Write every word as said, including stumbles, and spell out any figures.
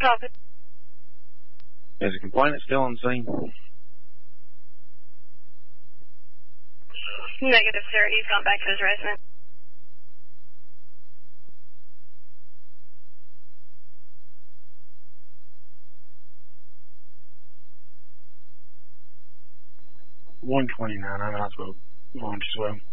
Copy. Is the complainant still on scene? Negative, sir. He's gone back to his residence. one twenty-nine, I'm not supposed to launch as well.